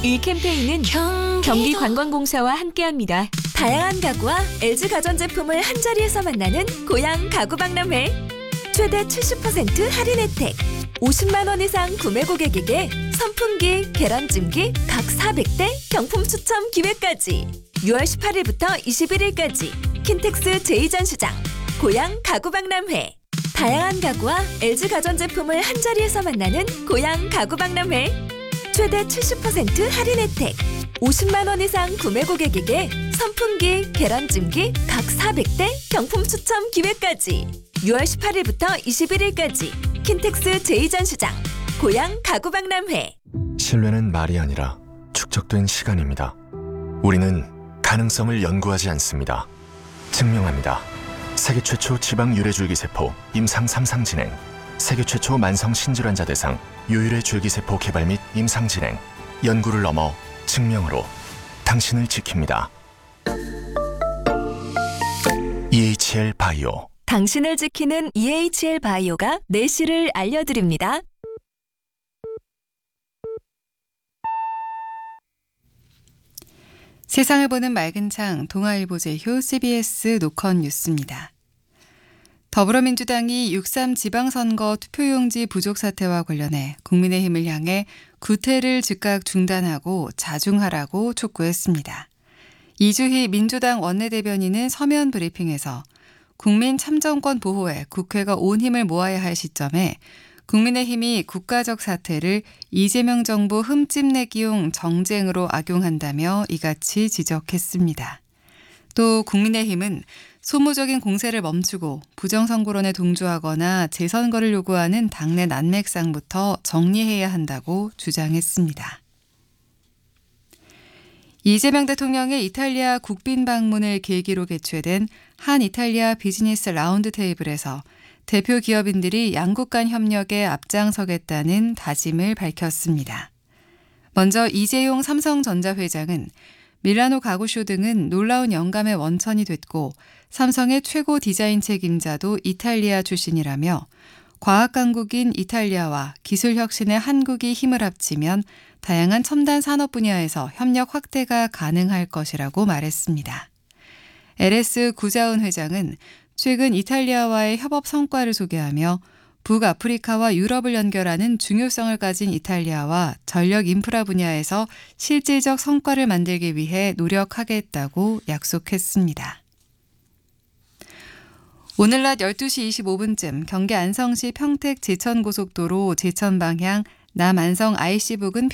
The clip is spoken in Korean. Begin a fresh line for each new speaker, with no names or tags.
이 캠페인은 경기관광공사와 함께합니다.
다양한 가구와 LG 가전제품을 한자리에서 만나는 고양 가구박람회. 최대 70% 할인 혜택. 50만 원 이상 구매 고객에게 선풍기, 계란찜기 각 400대 경품 추첨 기회까지. 6월 18일부터 21일까지 킨텍스 제2전시장 고양 가구박람회. 다양한 가구와 LG 가전제품을 한자리에서 만나는 고양 가구박람회. 최대 70% 할인 혜택. 50만 원 이상 구매 고객에게 선풍기, 계란찜기 각 400대 경품 추첨 기회까지. 6월 18일부터 21일까지 킨텍스 제2전시장 고양 가구박람회.
신뢰는 말이 아니라 축적된 시간입니다. 우리는 가능성을 연구하지 않습니다. 증명합니다. 세계 최초 지방 유래줄기세포 임상 3상 진행, 세계 최초 만성 신질환자 대상 유일의 줄기세포 개발 및 임상 진행, 연구를 넘어 증명으로 당신을 지킵니다. EHL 바이오.
당신을 지키는 EHL 바이오가 내실을 알려드립니다.
세상을 보는 맑은 창 동아일보 제휴 CBS 노컷 뉴스입니다. 더불어민주당이 6.3 지방선거 투표용지 부족 사태와 관련해 국민의힘을 향해 구태를 즉각 중단하고 자중하라고 촉구했습니다. 이주희 민주당 원내대변인은 서면 브리핑에서 국민 참정권 보호에 국회가 온 힘을 모아야 할 시점에 국민의힘이 국가적 사태를 이재명 정부 흠집내기용 정쟁으로 악용한다며 이같이 지적했습니다. 또 국민의힘은 소모적인 공세를 멈추고 부정선거론에 동조하거나 재선거를 요구하는 당내 난맥상부터 정리해야 한다고 주장했습니다. 이재명 대통령의 이탈리아 국빈 방문을 계기로 개최된 한 이탈리아 비즈니스 라운드 테이블에서 대표 기업인들이 양국 간 협력에 앞장서겠다는 다짐을 밝혔습니다. 먼저 이재용 삼성전자 회장은 밀라노 가구쇼 등은 놀라운 영감의 원천이 됐고 삼성의 최고 디자인 책임자도 이탈리아 출신이라며 과학 강국인 이탈리아와 기술 혁신의 한국이 힘을 합치면 다양한 첨단 산업 분야에서 협력 확대가 가능할 것이라고 말했습니다. LS 구자은 회장은 최근 이탈리아와의 협업 성과를 소개하며 북아프리카와 유럽을 연결하는 중요성을 가진 이탈리아와 전력 인프라 분야에서 실질적 성과를 만들기 위해 노력하겠다고 약속했습니다. 오늘 낮 12시 25분쯤 경기 안성시 평택 제천고속도로 제천 방향 남안성 IC 부근